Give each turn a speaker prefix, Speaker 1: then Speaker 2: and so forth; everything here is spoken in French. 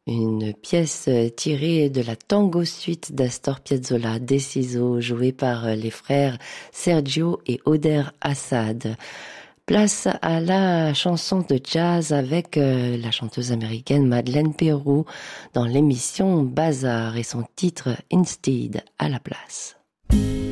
Speaker 1: Une pièce tirée de la Tango Suite d'Astor Piazzolla, Deciso, jouée par les frères Sergio et Oder Assad. Place à la chanson de jazz avec la chanteuse américaine Madeleine Peyroux dans l'émission Bazar et son titre Instead à la place.